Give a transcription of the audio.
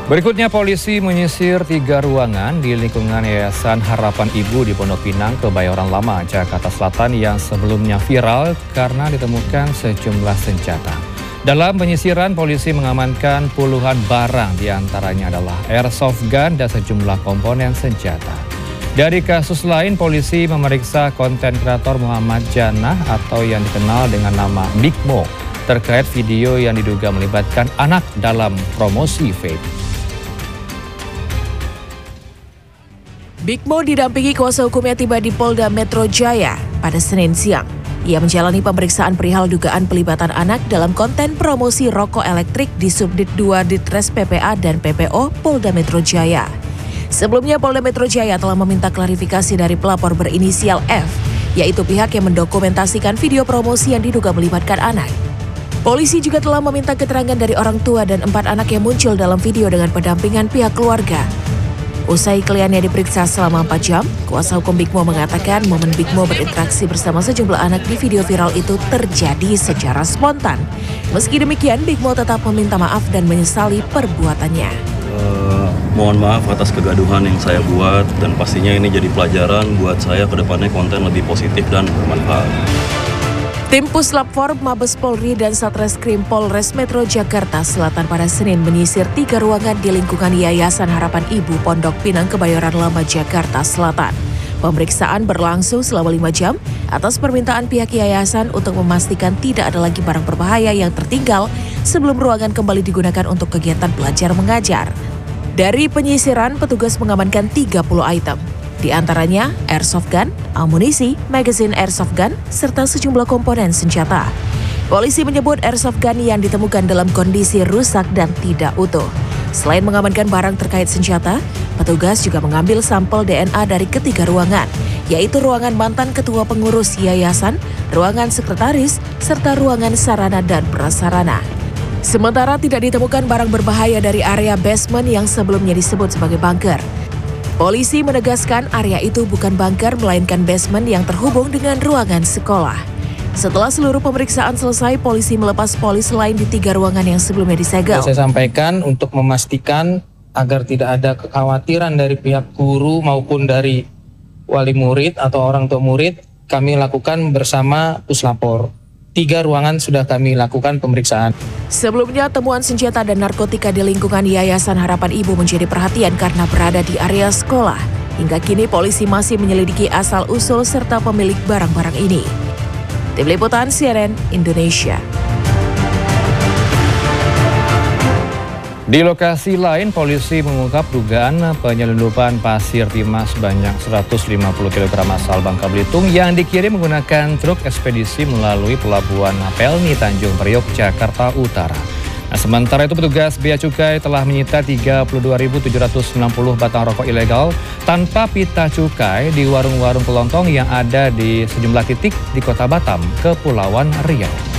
Berikutnya, polisi menyisir 3 ruangan di lingkungan Yayasan Harapan Ibu di Pondok Pinang, Kebayoran Lama, Jakarta Selatan yang sebelumnya viral karena ditemukan sejumlah senjata. Dalam penyisiran, polisi mengamankan puluhan barang, diantaranya adalah airsoft gun dan sejumlah komponen senjata. Dari kasus lain, polisi memeriksa konten kreator Muhammad Janah atau yang dikenal dengan nama Big Mo terkait video yang diduga melibatkan anak dalam promosi vape. Big Mo didampingi kuasa hukumnya tiba di Polda Metro Jaya pada Senin siang. Ia menjalani pemeriksaan perihal dugaan pelibatan anak dalam konten promosi rokok elektrik di Subdit 2 Ditres PPA dan PPO Polda Metro Jaya. Sebelumnya Polda Metro Jaya telah meminta klarifikasi dari pelapor berinisial F, yaitu pihak yang mendokumentasikan video promosi yang diduga melibatkan anak. Polisi juga telah meminta keterangan dari orang tua dan 4 anak yang muncul dalam video dengan pendampingan pihak keluarga. Usai kliennya diperiksa selama 4 jam, kuasa hukum Big Mo mengatakan momen Big Mo berinteraksi bersama sejumlah anak di video viral itu terjadi secara spontan. Meski demikian, Big Mo tetap meminta maaf dan menyesali perbuatannya. Mohon maaf atas kegaduhan yang saya buat, dan pastinya ini jadi pelajaran buat saya ke depannya konten lebih positif dan bermanfaat. Tim Puslap 4 Mabes Polri dan Satreskrim Polres Metro Jakarta Selatan pada Senin menyisir 3 ruangan di lingkungan Yayasan Harapan Ibu Pondok Pinang, Kebayoran Lama, Jakarta Selatan. Pemeriksaan berlangsung selama 5 jam atas permintaan pihak yayasan untuk memastikan tidak ada lagi barang berbahaya yang tertinggal sebelum ruangan kembali digunakan untuk kegiatan belajar mengajar. Dari penyisiran, petugas mengamankan 30 item. Di antaranya airsoft gun, amunisi, magazine airsoft gun, serta sejumlah komponen senjata. Polisi menyebut airsoft gun yang ditemukan dalam kondisi rusak dan tidak utuh. Selain mengamankan barang terkait senjata, petugas juga mengambil sampel DNA dari ketiga ruangan, yaitu ruangan mantan ketua pengurus yayasan, ruangan sekretaris, serta ruangan sarana dan prasarana. Sementara tidak ditemukan barang berbahaya dari area basement yang sebelumnya disebut sebagai bunker. Polisi menegaskan area itu bukan bunker melainkan basement yang terhubung dengan ruangan sekolah. Setelah seluruh pemeriksaan selesai, polisi melepas polis lain di 3 ruangan yang sebelumnya disegel. Saya sampaikan untuk memastikan agar tidak ada kekhawatiran dari pihak guru maupun dari wali murid atau orang tua murid, kami lakukan bersama Puslapor. 3 ruangan sudah kami lakukan pemeriksaan. Sebelumnya, temuan senjata dan narkotika di lingkungan Yayasan Harapan Ibu menjadi perhatian karena berada di area sekolah. Hingga kini polisi masih menyelidiki asal-usul serta pemilik barang-barang ini. Tim Liputan CNN Indonesia. Di lokasi lain, polisi mengungkap dugaan penyelundupan pasir timah sebanyak 150 kg asal Bangka Belitung yang dikirim menggunakan truk ekspedisi melalui Pelabuhan Pelni, Tanjung Priok, Jakarta Utara. Nah, sementara itu petugas Bea Cukai telah menyita 32.790 batang rokok ilegal tanpa pita cukai di warung-warung kelontong yang ada di sejumlah titik di Kota Batam, Kepulauan Riau.